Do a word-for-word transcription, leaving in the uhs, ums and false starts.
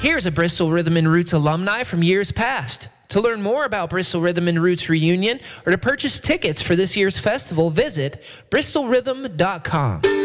Here's a Bristol Rhythm and Roots alumni from years past. To learn more about Bristol Rhythm and Roots reunion or to purchase tickets for this year's festival, visit bristol rhythm dot com.